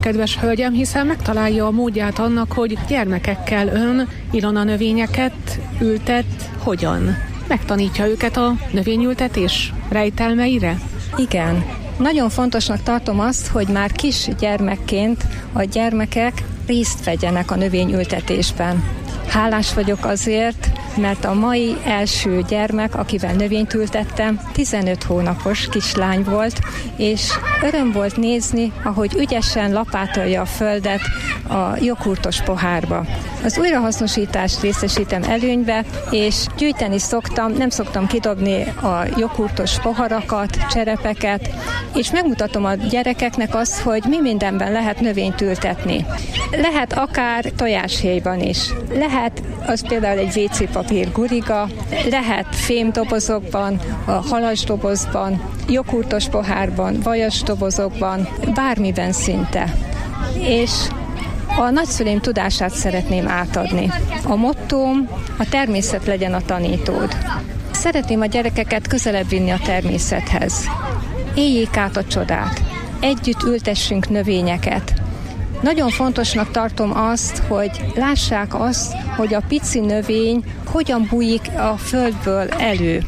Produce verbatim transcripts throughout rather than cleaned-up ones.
kedves hölgyem, hiszen megtalálja a módját annak, hogy gyermekekkel ön Ilona növényeket ültet. Hogyan? Megtanítja őket a növényültetés rejtelmeire? Igen. Nagyon fontosnak tartom azt, hogy már kis gyermekként a gyermekek részt vegyenek a növényültetésben. Hálás vagyok azért, mert a mai első gyermek, akivel növényt ültettem, tizenöt hónapos kislány volt, és öröm volt nézni, ahogy ügyesen lapátolja a földet a joghurtos pohárba. Az újrahasznosítást részesítem előnybe, és gyűjteni szoktam, nem szoktam kidobni a joghurtos poharakat, cserepeket, és megmutatom a gyerekeknek azt, hogy mi mindenben lehet növényt ültetni. Lehet akár tojáshéjban is, lehet az például egy vé cé papír guriga, lehet fémdobozokban, a halasdobozban, joghurtos pohárban, vajas dobozokban, bármiben szinte. És a nagyszüleim tudását szeretném átadni. A mottóm, a természet legyen a tanítód. Szeretném a gyerekeket közelebb vinni a természethez. Éljék át a csodát. Együtt ültessünk növényeket. Nagyon fontosnak tartom azt, hogy lássák azt, hogy a pici növény hogyan bújik a földből elő.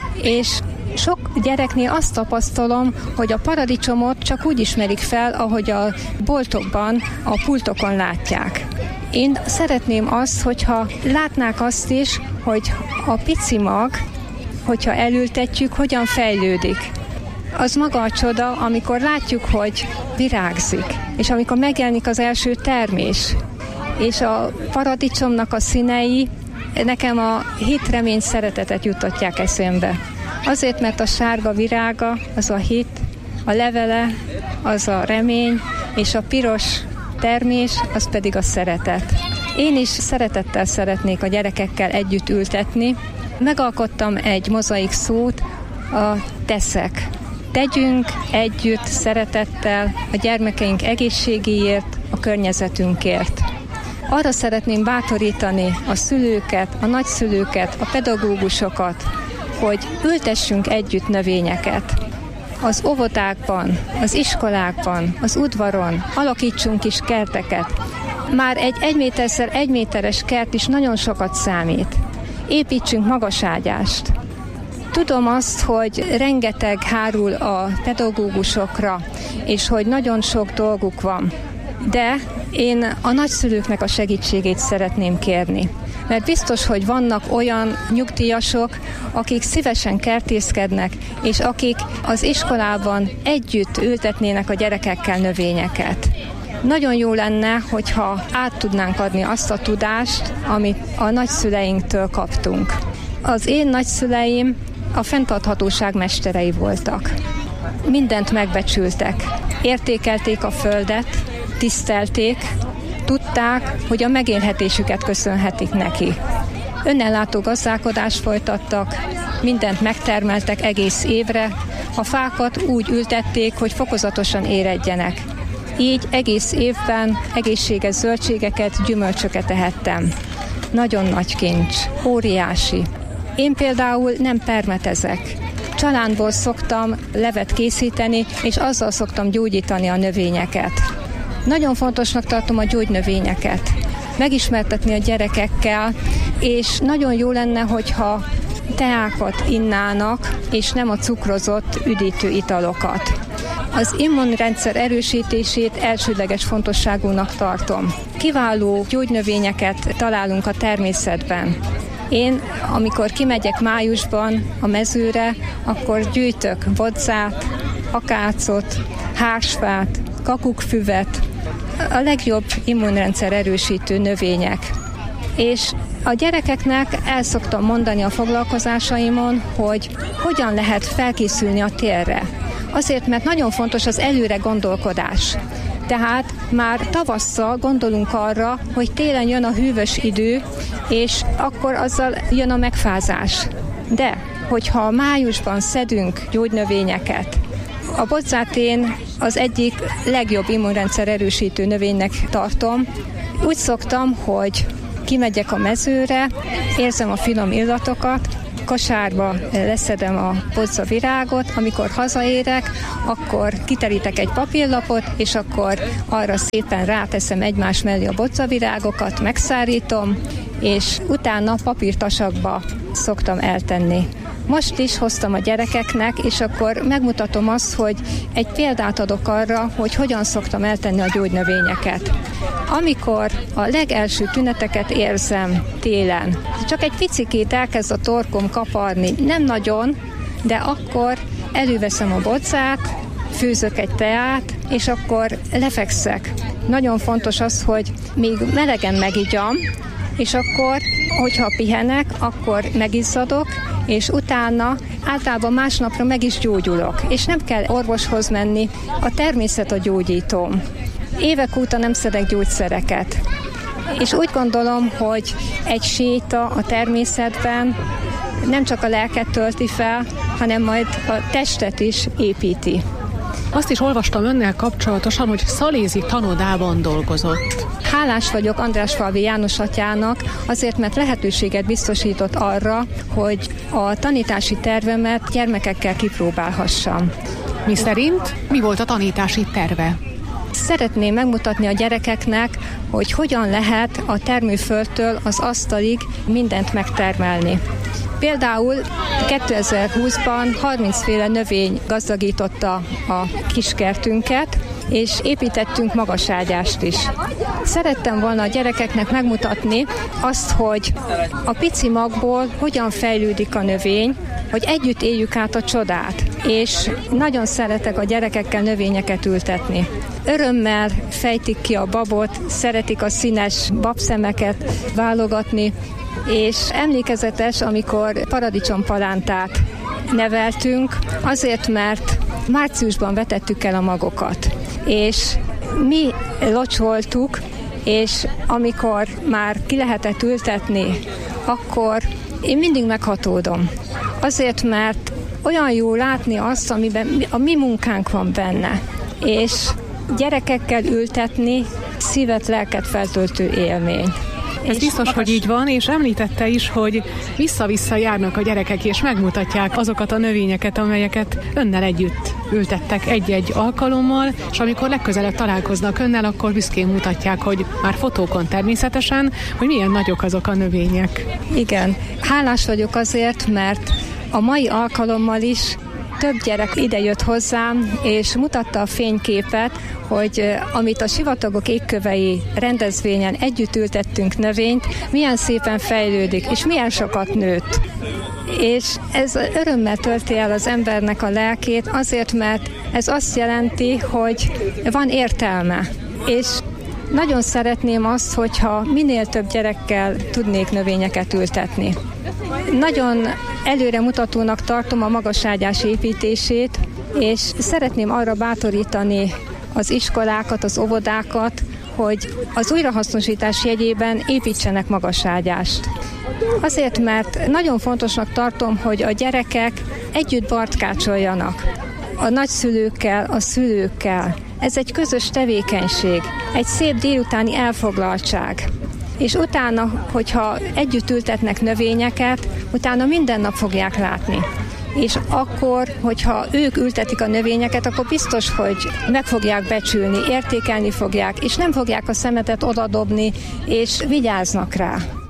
És sok gyereknél azt tapasztalom, hogy a paradicsomot csak úgy ismerik fel, ahogy a boltokban, a pultokon látják. Én szeretném azt, hogyha látnák azt is, hogy a pici mag, hogyha elültetjük, hogyan fejlődik. Az maga a csoda, amikor látjuk, hogy virágzik, és amikor megjelenik az első termés, és a paradicsomnak a színei nekem a hit, remény, szeretetet juttatják eszembe. Azért, mert a sárga virága az a hit, a levele az a remény, és a piros termés az pedig a szeretet. Én is szeretettel szeretnék a gyerekekkel együtt ültetni. Megalkottam egy mozaik szót, a teszek. Tegyünk együtt szeretettel a gyermekeink egészségéért, a környezetünkért. Arra szeretném bátorítani a szülőket, a nagyszülőket, a pedagógusokat, hogy ültessünk együtt növényeket. Az óvodákban, az iskolákban, az udvaron alakítsunk is kerteket. Már egy egy méterszer egy méteres kert is nagyon sokat számít. Építsünk magaságyást. Tudom azt, hogy rengeteg hárul a pedagógusokra, és hogy nagyon sok dolguk van. De én a nagyszülőknek a segítségét szeretném kérni. Mert biztos, hogy vannak olyan nyugdíjasok, akik szívesen kertészkednek, és akik az iskolában együtt ültetnének a gyerekekkel növényeket. Nagyon jó lenne, hogyha át tudnánk adni azt a tudást, amit a nagyszüleinktől kaptunk. Az én nagyszüleim a fenntarthatóság mesterei voltak. Mindent megbecsültek, értékelték a földet, tisztelték, tudták, hogy a megélhetésüket köszönhetik neki. Önellátó gazdálkodást folytattak, mindent megtermeltek egész évre, a fákat úgy ültették, hogy fokozatosan éredjenek. Így egész évben egészséges zöldségeket, gyümölcsöket ehettem. Nagyon nagy kincs, óriási. Én például nem permetezek. Családból szoktam levet készíteni, és azzal szoktam gyógyítani a növényeket. Nagyon fontosnak tartom a gyógynövényeket, megismertetni a gyerekekkel, és nagyon jó lenne, hogyha teákat innának, és nem a cukrozott, üdítő italokat. Az immunrendszer erősítését elsődleges fontosságúnak tartom. Kiváló gyógynövényeket találunk a természetben. Én, amikor kimegyek májusban a mezőre, akkor gyűjtök bodzát, akácot, hársfát, kakukkfüvet, a legjobb immunrendszer erősítő növények. És a gyerekeknek el szoktam mondani a foglalkozásaimon, hogy hogyan lehet felkészülni a télre. Azért, mert nagyon fontos az előre gondolkodás. Tehát már tavasszal gondolunk arra, hogy télen jön a hűvös idő, és akkor azzal jön a megfázás. De, hogyha májusban szedünk gyógynövényeket, a bodzát én az egyik legjobb immunrendszer erősítő növénynek tartom. Úgy szoktam, hogy kimegyek a mezőre, érzem a finom illatokat, kosárba leszedem a boczavirágot, amikor hazaérek, akkor kiterítek egy papírlapot, és akkor arra szépen ráteszem egymás mellé a boczavirágokat, megszárítom, és utána papírtasakba szoktam eltenni. Most is hoztam a gyerekeknek, és akkor megmutatom azt, hogy egy példát adok arra, hogy hogyan szoktam eltenni a gyógynövényeket. Amikor a legelső tüneteket érzem télen, csak egy picikét elkezd a torkom kaparni, nem nagyon, de akkor előveszem a bocát, főzök egy teát, és akkor lefekszek. Nagyon fontos az, hogy még melegen megigyam, és akkor, hogyha pihenek, akkor megizzadok, és utána általában másnapra meg is gyógyulok, és nem kell orvoshoz menni, a természet a gyógyítóm. Évek óta nem szedek gyógyszereket, és úgy gondolom, hogy egy séta a természetben nem csak a lelket tölti fel, hanem majd a testet is építi. Azt is olvastam önnel kapcsolatosan, hogy szalézi tanodában dolgozott. Hálás vagyok Andrásfalvi János atyának azért, mert lehetőséget biztosított arra, hogy a tanítási tervemet gyermekekkel kipróbálhassam. Mi szerint? Mi volt a tanítási terve? Szeretném megmutatni a gyerekeknek, hogy hogyan lehet a termőföldtől az asztalig mindent megtermelni. Például kétezer-húszban harmincféle növény gazdagította a kiskertünket, és építettünk magaságyást is. Szerettem volna a gyerekeknek megmutatni azt, hogy a pici magból hogyan fejlődik a növény, hogy együtt éljük át a csodát, és nagyon szeretek a gyerekekkel növényeket ültetni. Örömmel fejtik ki a babot, szeretik a színes babszemeket válogatni, és emlékezetes, amikor paradicsompalántát neveltünk, azért, mert márciusban vetettük el a magokat, és mi locsoltuk, és amikor már ki lehetett ültetni, akkor én mindig meghatódom. Azért, mert olyan jó látni azt, amiben a mi munkánk van benne, és gyerekekkel ültetni szívet, lelket feltöltő élmény. Ez biztos, magas... hogy így van, és említette is, hogy vissza-vissza járnak a gyerekek, és megmutatják azokat a növényeket, amelyeket önnel együtt ültettek egy-egy alkalommal, és amikor legközelebb találkoznak önnel, akkor büszkén mutatják, hogy már fotókon természetesen, hogy milyen nagyok azok a növények. Igen, hálás vagyok azért, mert a mai alkalommal is több gyerek idejött hozzám, és mutatta a fényképet, hogy amit a Sivatagok égkövei rendezvényen együtt ültettünk növényt, milyen szépen fejlődik, és milyen sokat nőtt. És ez örömmel tölti el az embernek a lelkét, azért, mert ez azt jelenti, hogy van értelme. És nagyon szeretném azt, hogyha minél több gyerekkel tudnék növényeket ültetni. Nagyon előremutatónak tartom a magaságyás építését, és szeretném arra bátorítani az iskolákat, az óvodákat, hogy az újrahasznosítás jegyében építsenek magaságyást. Azért, mert nagyon fontosnak tartom, hogy a gyerekek együtt bartkácsoljanak. A nagyszülőkkel, a szülőkkel. Ez egy közös tevékenység, egy szép délutáni elfoglaltság. És utána, hogyha együtt ültetnek növényeket, utána minden nap fogják látni. És akkor, hogyha ők ültetik a növényeket, akkor biztos, hogy meg fogják becsülni, értékelni fogják, és nem fogják a szemetet odadobni, és vigyáznak rá.